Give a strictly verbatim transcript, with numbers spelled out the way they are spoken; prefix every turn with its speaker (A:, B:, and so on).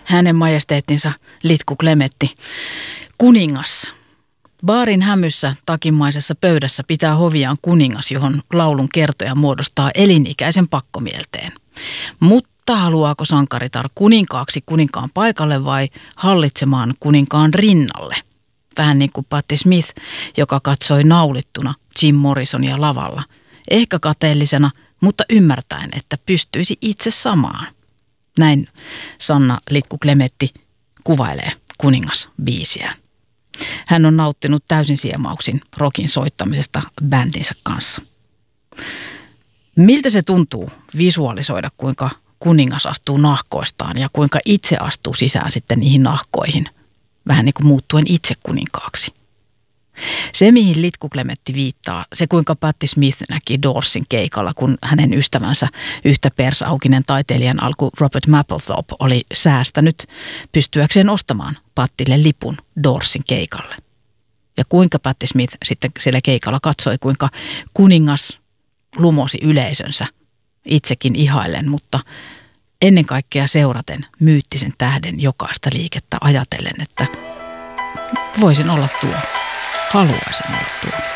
A: hänen majesteettinsa Litku Klemetti, kuningas. Baarin hämyssä takimaisessa pöydässä pitää hoviaan kuningas, johon laulun kertoja muodostaa elinikäisen pakkomielteen. Mutta haluaako sankaritar kuninkaaksi kuninkaan paikalle vai hallitsemaan kuninkaan rinnalle? Vähän niin kuin Patti Smith, joka katsoi naulittuna Jim Morrisonia lavalla. Ehkä kateellisena, mutta ymmärtäen, että pystyisi itse samaan. Näin Sanna Litku Klemetti kuvailee kuningasbiisiä. Hän on nauttinut täysin siemauksin rockin soittamisesta bändinsä kanssa. Miltä se tuntuu visualisoida, kuinka kuningas astuu nahkoistaan ja kuinka itse astuu sisään sitten niihin nahkoihin, vähän niin kuin muuttuen itse kuninkaaksi? Se, mihin Litku Klemetti viittaa, se kuinka Patti Smith näki Doorsin keikalla, kun hänen ystävänsä yhtä persaukinen taiteilijan alku Robert Mapplethorpe oli säästänyt pystyäkseen ostamaan Pattille lipun Doorsin keikalle. Ja kuinka Patti Smith sitten siellä keikalla katsoi, kuinka kuningas lumosi yleisönsä itsekin ihaillen, mutta ennen kaikkea seuraten myyttisen tähden jokaista liikettä ajatellen, että voisin olla tuo. Haluaisin olla tuo.